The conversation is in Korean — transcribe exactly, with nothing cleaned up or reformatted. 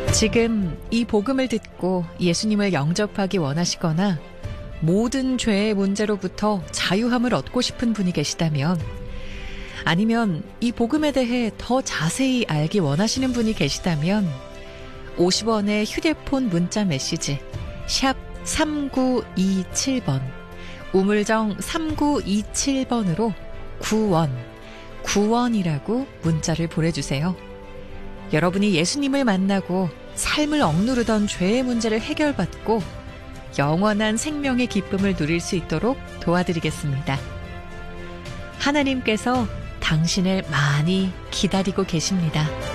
지금 이 복음을 듣고 예수님을 영접하기 원하시거나 모든 죄의 문제로부터 자유함을 얻고 싶은 분이 계시다면, 아니면 이 복음에 대해 더 자세히 알기 원하시는 분이 계시다면 오십 원의 휴대폰 문자 메시지 샵 삼구이칠 번, 우물정 삼구이칠 번으로 구원, 구원이라고 문자를 보내주세요. 여러분이 예수님을 만나고 삶을 억누르던 죄의 문제를 해결받고 영원한 생명의 기쁨을 누릴 수 있도록 도와드리겠습니다. 하나님께서 당신을 많이 기다리고 계십니다.